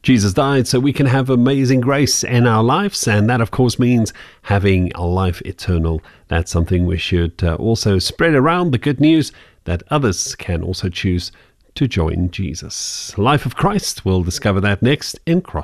Jesus died so we can have amazing grace in our lives, and that of course means having a life eternal. That's something we should also spread around, the good news that others can also choose to join Jesus. Life of Christ, we'll discover that next in Cross.